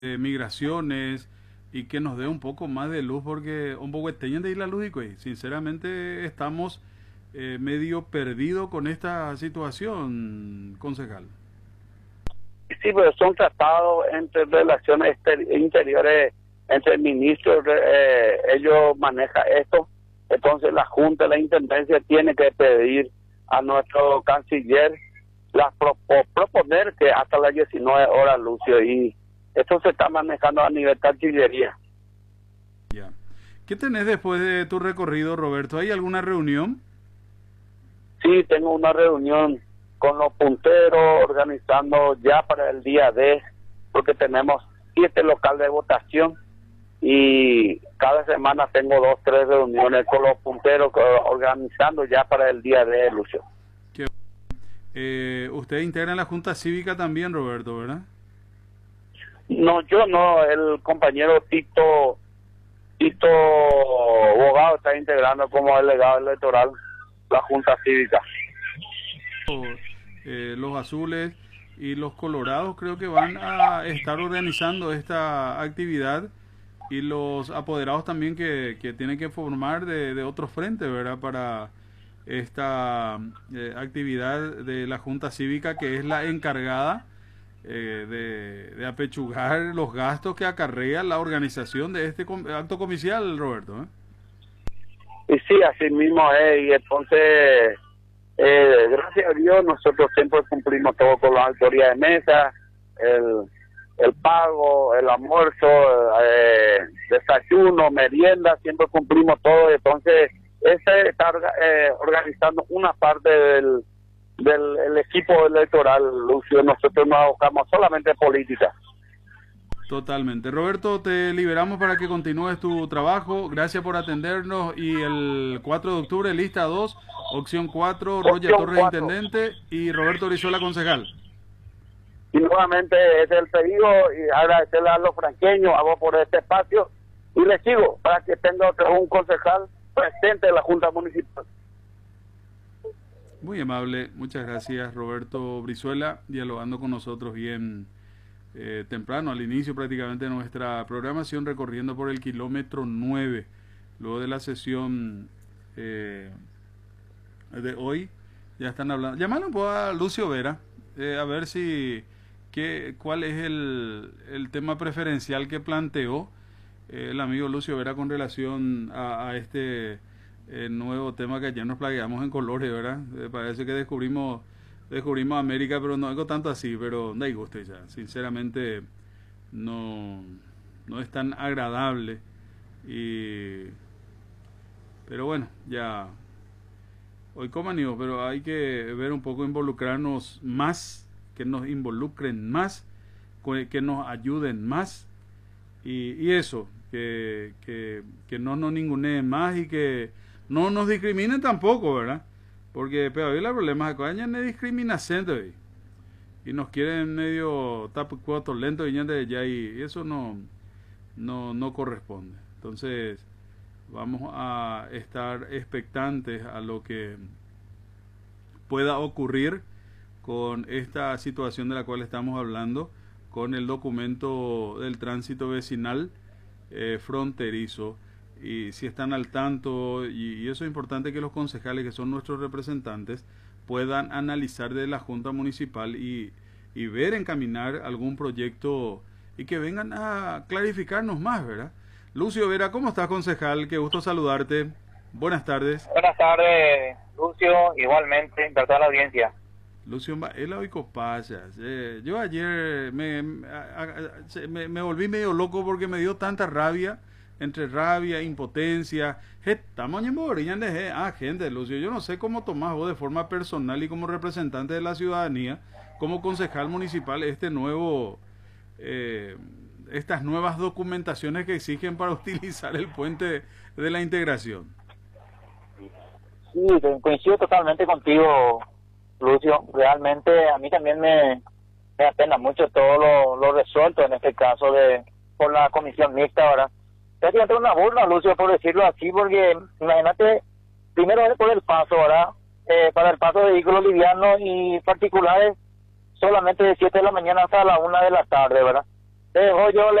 migraciones y que nos dé un poco más de luz porque un poco de ir la luz y sinceramente estamos medio perdidos con esta situación, concejal. Sí, pero son tratados entre relaciones interiores, entre ministros, ellos manejan esto. Entonces la Junta, la Intendencia tiene que pedir a nuestro canciller proponer que hasta las 19 horas, Lucio, y esto se está manejando a nivel cancillería. Ya. ¿Qué tenés después de tu recorrido, Roberto? ¿Hay alguna reunión? Sí, tengo una reunión con los punteros organizando ya para el día D, porque tenemos 7 locales de votación y cada semana tengo 2, 3 reuniones con los punteros organizando ya para el día D, Lucio. Usted integra en la Junta Cívica también, Roberto, ¿verdad? No, yo no, el compañero Tito Bogado está integrando como delegado electoral la Junta Cívica. Los azules y los colorados creo que van a estar organizando esta actividad y los apoderados también que tienen que formar de otros frentes, ¿verdad? Para esta actividad de la Junta Cívica, que es la encargada de apechugar los gastos que acarrea la organización de este acto comicial, Roberto. Y sí, así mismo es, y entonces gracias a Dios nosotros siempre cumplimos todo con la autoría de mesa, el pago, el almuerzo, desayuno, merienda, siempre cumplimos todo. Entonces ese está organizando una parte del equipo electoral, Lucio. Nosotros nos abocamos solamente a política. Totalmente. Roberto, te liberamos para que continúes tu trabajo. Gracias por atendernos. Y el 4 de octubre, lista 2, opción 4, Roger Torres, 4. Intendente, y Roberto Brizuela, concejal. Y nuevamente ese es el pedido, y agradecerle a los franqueños, a vos por este espacio, y les sigo para que tenga un concejal presente de la Junta Municipal. Muy amable, muchas gracias, Roberto Brizuela, dialogando con nosotros bien temprano, al inicio prácticamente de nuestra programación, recorriendo por el kilómetro 9, luego de la sesión de hoy. Ya están hablando, llamando un poco a Lucio Vera, a ver si cuál es el tema preferencial que planteó el amigo Lucio Vera con relación a este nuevo tema que ayer nos plagueamos en colores, ¿verdad? Parece que descubrimos América, pero no algo tanto así, pero da gusto ya. Sinceramente no es tan agradable pero bueno, ya hoy comanio, pero hay que ver un poco, involucrarnos más, que nos involucren más, que nos ayuden más y eso, que no nos ninguneen más y que no nos discriminen tampoco, ¿verdad? Porque pero el problema es que no discriminación y nos quieren medio tapucuato lento y eso no corresponde. Entonces vamos a estar expectantes a lo que pueda ocurrir con esta situación de la cual estamos hablando, con el documento del tránsito vecinal fronterizo. Y si están al tanto, y eso es importante que los concejales, que son nuestros representantes, puedan analizar de la Junta Municipal y ver encaminar algún proyecto y que vengan a clarificarnos más, ¿verdad? Lucio Vera, ¿cómo estás, concejal? Qué gusto saludarte. Buenas tardes. Buenas tardes, Lucio, igualmente, para toda la audiencia. Lucio, él hoy copayas. Yo ayer me volví medio loco porque me dio tanta rabia, entre rabia, impotencia. Estamos en gente, Lucio, yo no sé cómo tomás vos de forma personal y como representante de la ciudadanía, como concejal municipal, estas nuevas documentaciones que exigen para utilizar el puente de la integración. Sí, coincido totalmente contigo, Lucio. Realmente a mí también me apena mucho todo lo resuelto en este caso por la comisión mixta ahora. Prácticamente una burla, Lucio, por decirlo así, porque imagínate, primero es por el paso, ¿verdad? Para el paso de vehículos livianos y particulares, solamente de 7 de la mañana hasta la 1 de la tarde, ¿verdad? Dejo yo